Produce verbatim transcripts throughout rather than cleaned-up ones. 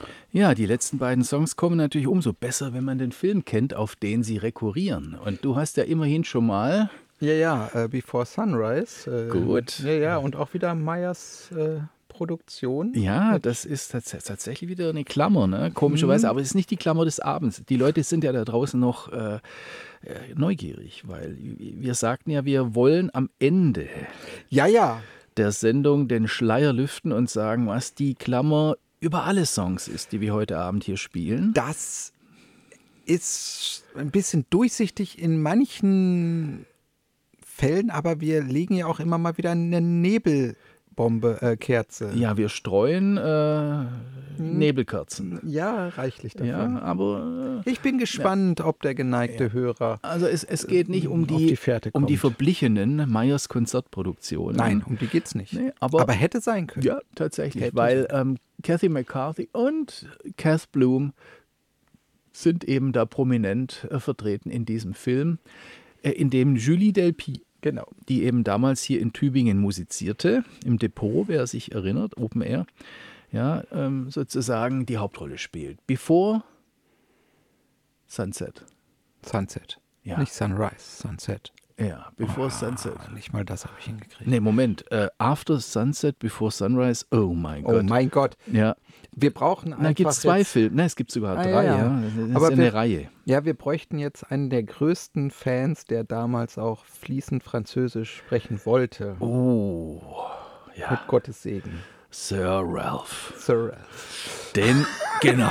Ja, die letzten beiden Songs kommen natürlich umso besser, wenn man den Film kennt, auf den sie rekurrieren. Und du hast ja immerhin schon mal... Ja, ja, äh, Before Sunrise. Äh, Gut. Ja, ja, und auch wieder Meyers äh, Produktion. Ja, das ist tats tatsächlich wieder eine Klammer, ne? Komischerweise, Mhm. aber es ist nicht die Klammer des Abends. Die Leute sind ja da draußen noch äh, äh, neugierig, weil wir sagten ja, wir wollen am Ende Ja, ja. der Sendung den Schleier lüften und sagen, was die Klammer über alle Songs ist, die wir heute Abend hier spielen. Das ist ein bisschen durchsichtig in manchen Fällen, aber wir legen ja auch immer mal wieder eine Nebelbombe, äh, Kerze. Ja, wir streuen äh, Nebelkerzen. Ja, reichlich davon. Ja, aber äh, Ich bin gespannt, ob der geneigte Hörer also es, es geht nicht um auf die, die Fährte um die kommt. verblichenen Meyers Konzertproduktionen. Nein, um die geht's nicht. Nee, aber, aber hätte sein können. ja, tatsächlich, Hätte weil ähm, Kathy McCarthy und Kath Bloom sind eben da prominent äh, vertreten in diesem Film, äh, in dem Julie Delpy, Genau. die eben damals hier in Tübingen musizierte, im Depot, wer sich erinnert, Open Air, ja, ähm, sozusagen die Hauptrolle spielt. Before Sunset. Sunset. Ja. Nicht Sunrise, Sunset. Ja, Before Sunset. Ah, nicht mal das habe ich hingekriegt. Nee, Moment. Äh, After Sunset, Before Sunrise. Oh mein Oh Gott. mein Gott. Ja. Wir brauchen einfach Da gibt es zwei jetzt, Filme. Nein, es gibt sogar Ah, drei. ja, Ja, ja. Das ist Aber ja wir- eine Reihe. Ja, wir bräuchten jetzt einen der größten Fans, der damals auch fließend Französisch sprechen wollte. Oh, ja. Mit Gottes Segen. Sir Ralph. Sir. Den, genau.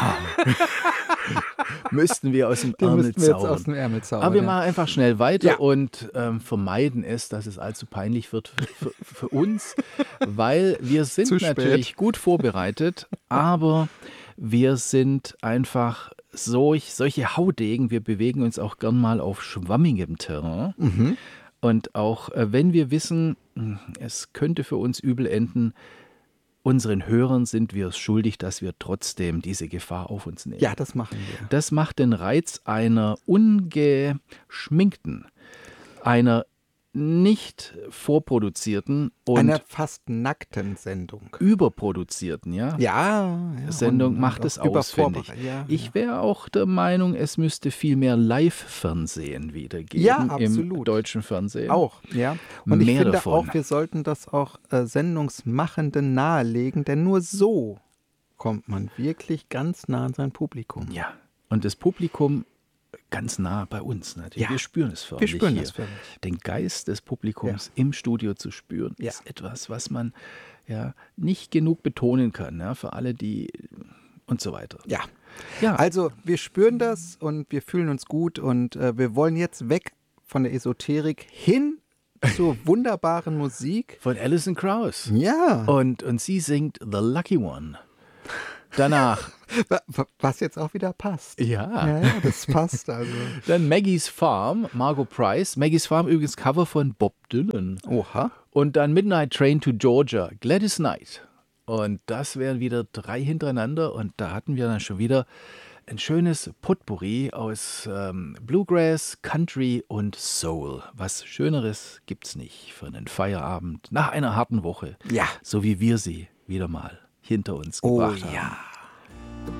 Müssten wir aus dem Den Ärmel müssten wir jetzt aus zaubern. dem Ärmel zaubern. Aber wir ja. machen einfach schnell weiter Ja. und ähm, vermeiden es, dass es allzu peinlich wird für, für uns, weil wir sind Zu spät. natürlich gut vorbereitet, aber wir sind einfach solch, solche Haudegen, wir bewegen uns auch gern mal auf schwammigem Terrain. Mhm. Und auch äh, wenn wir wissen, mh, es könnte für uns übel enden, unseren Hörern sind wir es schuldig, dass wir trotzdem diese Gefahr auf uns nehmen. Ja, das machen wir. Das macht den Reiz einer ungeschminkten, einer nicht vorproduzierten und Einer fast nackten Sendung. überproduzierten, ja, Ja, ja Sendung und- macht und es auch aus, finde ich. übervorbereitet. Ja, Ich wäre auch der Meinung, es müsste viel mehr Live-Fernsehen wieder geben Ja, im absolut. deutschen Fernsehen. Auch, ja. Und ich Mehr finde davon. auch, wir sollten das auch äh, Sendungsmachenden nahelegen, denn nur so kommt man wirklich ganz nah an sein Publikum. Ja, und das Publikum ganz nah bei uns natürlich. Ja, Wir spüren es förmlich Wir spüren hier. das förmlich. Den Geist des Publikums im Studio zu spüren, Ja. ist etwas, was man ja nicht genug betonen kann, ja, für alle, die und so weiter. Ja. Ja, Also wir spüren das und wir fühlen uns gut und äh, wir wollen jetzt weg von der Esoterik hin zur wunderbaren Musik. von Alison Krauss. Ja. Und, und sie singt The Lucky One. Danach, Wa- wa- Was jetzt auch wieder passt. ja, Ja, ja, das passt also. dann Maggie's Farm, Margot Price. Maggie's Farm übrigens Cover von Bob Dylan. Oha. Und dann Midnight Train to Georgia, Gladys Knight. Und das wären wieder drei hintereinander. Und da hatten wir dann schon wieder ein schönes Potpourri aus ähm, Bluegrass, Country und Soul. Was Schöneres gibt's nicht für einen Feierabend nach einer harten Woche. Ja. So wie wir sie wieder mal hinter uns Oh gebracht haben. ja.